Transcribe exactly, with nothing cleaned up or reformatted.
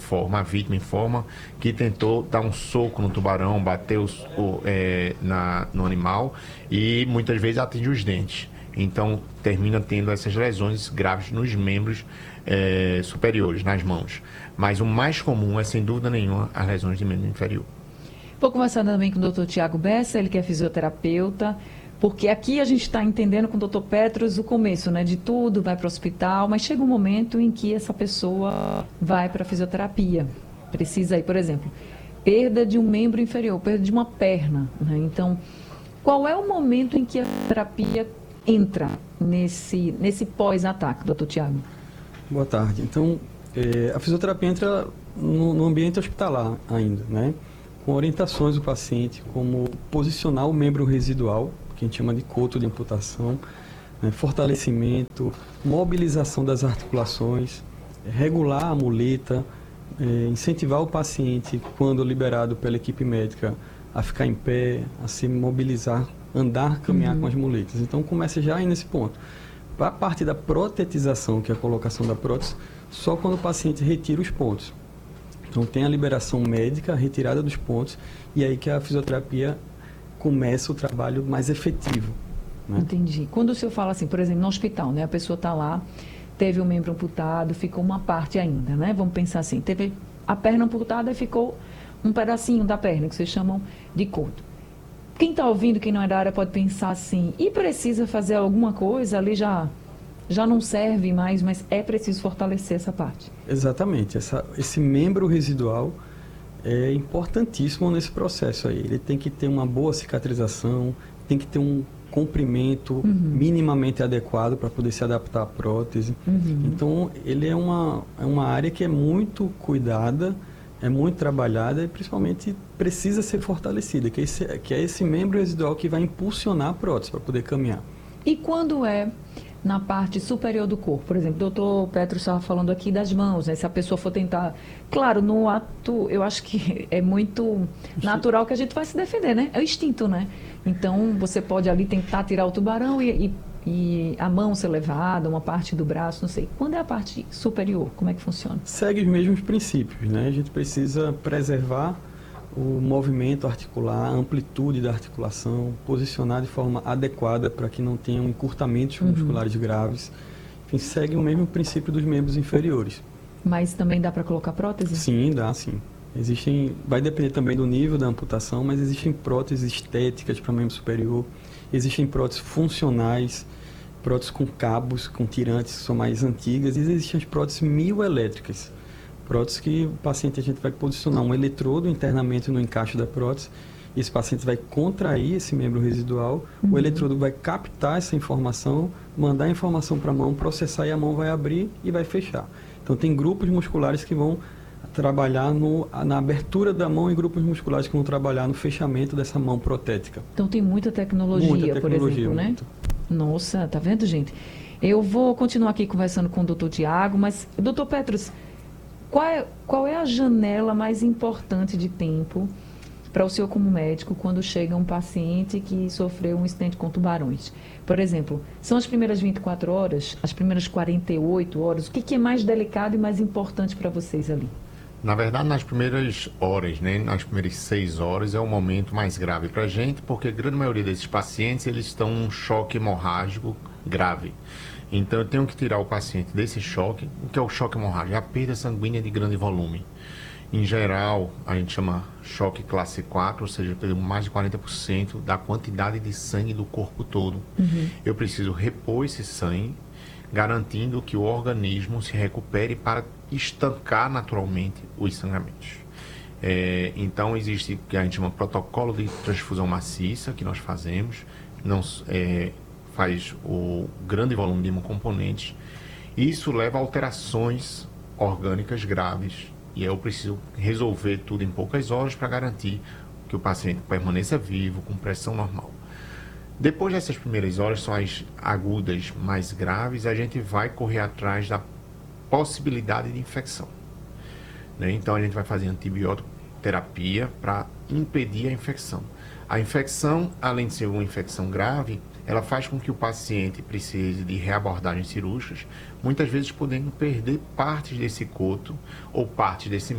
informa, a vítima informa que tentou dar um soco no tubarão, bater os, o, é, na, no animal e muitas vezes atinge os dentes. Então, termina tendo essas lesões graves nos membros é, superiores, nas mãos. Mas o mais comum é, sem dúvida nenhuma, as lesões de membro inferior. Vou conversar também com o doutor Tiago Bessa, ele que é fisioterapeuta, porque aqui a gente está entendendo com o doutor Petros o começo, né, de tudo, vai para o hospital, mas chega um momento em que essa pessoa vai para a fisioterapia. Precisa aí, por exemplo, perda de um membro inferior, perda de uma perna, né? Então, qual é o momento em que a terapia entra nesse, nesse pós-ataque, doutor Tiago? Boa tarde. Então, é, a fisioterapia entra no, no ambiente hospitalar ainda, né? Com orientações do paciente, como posicionar o membro residual, que a gente chama de coto de amputação, né? Fortalecimento, mobilização das articulações, regular a muleta, é, incentivar o paciente, quando liberado pela equipe médica, a ficar em pé, a se mobilizar, andar, caminhar uhum. com as muletas. Então, começa já aí nesse ponto. A parte da protetização, que é a colocação da prótese, só quando o paciente retira os pontos. Então, tem a liberação médica, a retirada dos pontos, e aí que a fisioterapia começa o trabalho mais efetivo. Né? Entendi. Quando o senhor fala assim, por exemplo, no hospital, né, a pessoa está lá, teve o membro amputado, ficou uma parte ainda, né? Vamos pensar assim, teve a perna amputada e ficou um pedacinho da perna, que vocês chamam de coto. Quem está ouvindo, quem não é da área, pode pensar assim, e precisa fazer alguma coisa, ali já, já não serve mais, mas é preciso fortalecer essa parte. Exatamente. Essa, esse membro residual é importantíssimo nesse processo aí. Ele tem que ter uma boa cicatrização, tem que ter um comprimento uhum. minimamente adequado para poder se adaptar à prótese. Uhum. Então, ele é uma, é uma área que é muito cuidada, é muito trabalhada e principalmente precisa ser fortalecida, que é esse, que é esse membro residual que vai impulsionar a prótese para poder caminhar. E quando é na parte superior do corpo? Por exemplo, o doutor Petro estava falando aqui das mãos, né? Se a pessoa for tentar... Claro, no ato, eu acho que é muito natural que a gente vai se defender, né? É o instinto, né? Então, você pode ali tentar tirar o tubarão e, e, e a mão ser levada, uma parte do braço, não sei. Quando é a parte superior, como é que funciona? Segue os mesmos princípios, né? A gente precisa preservar o movimento articular, a amplitude da articulação, posicionar de forma adequada para que não tenham encurtamentos uhum. musculares graves. Enfim, segue o mesmo princípio dos membros inferiores. Mas também dá para colocar prótese? Sim, dá sim. Existem, vai depender também do nível da amputação, mas existem próteses estéticas para membro superior, existem próteses funcionais, próteses com cabos, com tirantes, que são mais antigas, e existem as próteses mioelétricas. Prótese que o paciente, a gente vai posicionar um eletrodo internamente no encaixe da prótese, e esse paciente vai contrair esse membro residual, uhum. o eletrodo vai captar essa informação, mandar a informação para a mão, processar e a mão vai abrir e vai fechar. Então tem grupos musculares que vão trabalhar no, na abertura da mão e grupos musculares que vão trabalhar no fechamento dessa mão protética. Então tem muita tecnologia, muita tecnologia por exemplo, muito. né? Nossa, tá vendo, gente? Eu vou continuar aqui conversando com o doutor Tiago, mas, doutor Petros, Qual é, qual é a janela mais importante de tempo para o senhor como médico quando chega um paciente que sofreu um incidente com tubarões? Por exemplo, são as primeiras vinte e quatro horas, as primeiras quarenta e oito horas? O que, que é mais delicado e mais importante para vocês ali? Na verdade, nas primeiras horas, né, nas primeiras seis horas, é o momento mais grave para a gente, porque a grande maioria desses pacientes, eles estão em um choque hemorrágico grave. Então, eu tenho que tirar o paciente desse choque. O que é o choque hemorrágico? É a perda sanguínea de grande volume. Em geral, a gente chama choque classe quatro, ou seja, perdemos mais de quarenta por cento da quantidade de sangue do corpo todo. Uhum. Eu preciso repor esse sangue, garantindo que o organismo se recupere para estancar naturalmente os sangramentos. É, então, existe o que a gente chama protocolo de transfusão maciça, que nós fazemos. Não, é, faz o grande volume de hemocomponentes. Isso leva a alterações orgânicas graves. E eu preciso resolver tudo em poucas horas para garantir que o paciente permaneça vivo, com pressão normal. Depois dessas primeiras horas, são as agudas mais graves, a gente vai correr atrás da possibilidade de infecção. Né? Então, a gente vai fazer antibiótico terapia para impedir a infecção. A infecção, além de ser uma infecção grave, ela faz com que o paciente precise de reabordagens cirúrgicas, muitas vezes podendo perder partes desse coto ou partes desse